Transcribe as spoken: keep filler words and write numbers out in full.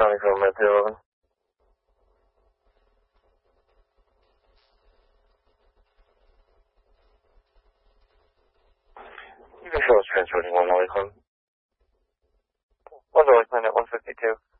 Tony from Matthew eleven. You can show us transferring one Norway Club. One Norway Club at one fifty-two.